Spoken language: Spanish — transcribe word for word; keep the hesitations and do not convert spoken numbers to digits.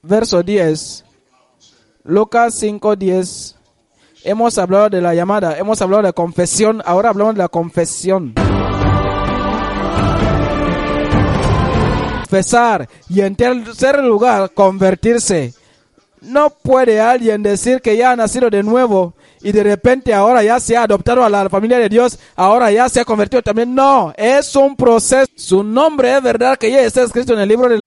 verso diez. Lucas cinco diez. Hemos hablado de la llamada, hemos hablado de confesión, ahora hablamos de la confesión. Confesar y en tercer lugar, convertirse. No puede alguien decir que ya ha nacido de nuevo y de repente ahora ya se ha adoptado a la familia de Dios, ahora ya se ha convertido también. No, es un proceso. Su nombre es verdad que ya está escrito en el libro de